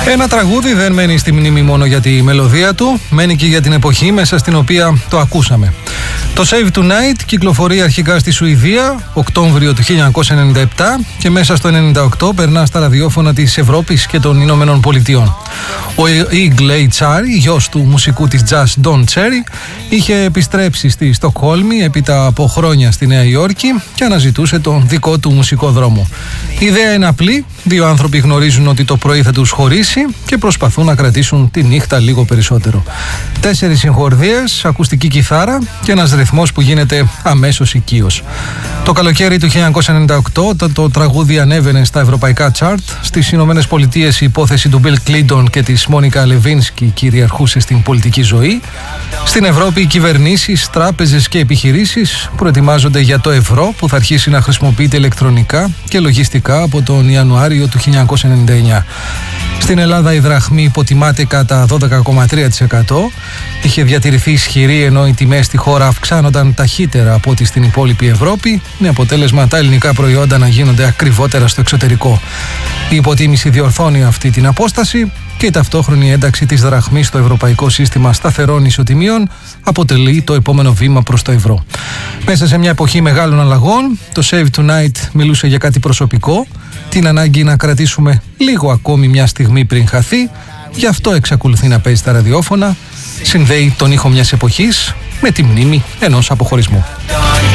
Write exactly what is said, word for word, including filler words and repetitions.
Ένα τραγούδι δεν μένει στη μνήμη μόνο για τη μελωδία του, μένει και για την εποχή μέσα στην οποία το ακούσαμε. Το Save Tonight κυκλοφορεί αρχικά στη Σουηδία, Οκτώβριο του χίλια εννιακόσια ενενήντα επτά, και μέσα στο ενενήντα οκτώ περνά στα ραδιόφωνα της Ευρώπης και των Ηνωμένων Πολιτειών. Ο Eagle Cherry, γιος του μουσικού της jazz Don Cherry, είχε επιστρέψει στη Στοκχόλμη έπειτα από χρόνια στη Νέα Υόρκη και αναζητούσε τον δικό του μουσικό δρόμο. Η ιδέα είναι απλή: δύο άνθρωποι γνωρίζουν ότι το πρωί θα τους χωρίσει και προσπαθούν να κρατήσουν τη νύχτα λίγο περισσότερο. Τέσσερις συγχορδίες, ακουστική κιθάρα και ένας ρυθμός που γίνεται αμέσως οικείος. Το καλοκαίρι του χίλια εννιακόσια ενενήντα οκτώ, όταν το τραγούδι ανέβαινε στα ευρωπαϊκά τσάρτ, στις Ηνωμένες Πολιτείες η υπόθεση του Bill Clinton και της Μόνικα Λεβίνσκι κυριαρχούσε στην πολιτική ζωή. Στην Ευρώπη οι κυβερνήσεις, τράπεζες και επιχειρήσεις προετοιμάζονται για το ευρώ που θα αρχίσει να χρησιμοποιείται ηλεκτρονικά και λογιστικά από τον Ιανουάριο του χίλια εννιακόσια ενενήντα εννιά. Στην Ελλάδα η δραχμή υποτιμάται κατά δώδεκα κόμμα τρία τοις εκατό. Είχε διατηρηθεί ισχυρή ενώ οι τιμές στη χώρα αυξάνονταν ταχύτερα από ό,τι στην υπόλοιπη Ευρώπη, με αποτέλεσμα τα ελληνικά προϊόντα να γίνονται ακριβότερα στο εξωτερικό. Η υποτίμηση διορθώνει αυτή την απόσταση και η ταυτόχρονη ένταξη της δραχμής στο ευρωπαϊκό σύστημα σταθερών ισοτιμίων αποτελεί το επόμενο βήμα προς το ευρώ. Μέσα σε μια εποχή μεγάλων αλλαγών, το Save Tonight μιλούσε για κάτι προσωπικό, την ανάγκη να κρατήσουμε λίγο ακόμη μια στιγμή πριν χαθεί. Γι' αυτό εξακολουθεί να παίζει στα ραδιόφωνα, συνδέει τον ήχο μιας εποχής με τη μνήμη ενός αποχωρισμού.